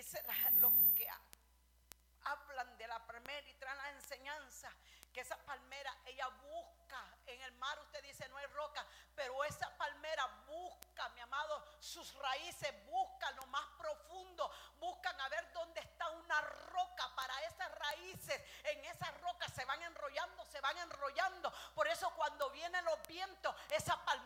dice los que hablan de la palmera y traen la enseñanza, que esa palmera ella busca en el mar. Usted dice no hay roca, pero esa palmera busca, mi amado, sus raíces, buscan lo más profundo, buscan a ver dónde está una roca. Para esas raíces, en esas rocas se van enrollando, se van enrollando. Por eso cuando vienen los vientos, esa palmera